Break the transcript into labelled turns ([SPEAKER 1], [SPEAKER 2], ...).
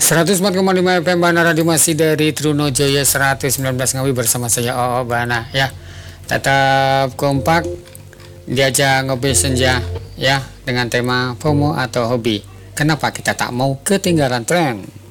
[SPEAKER 1] 104,5 FM Bana Radio masih dari Trunojoyo 119 Ngawi bersama saya Oo Bana ya. Tetap kompak diajak ngopi senja ya dengan tema FOMO atau hobi. Kenapa kita tak mau ketinggalan tren?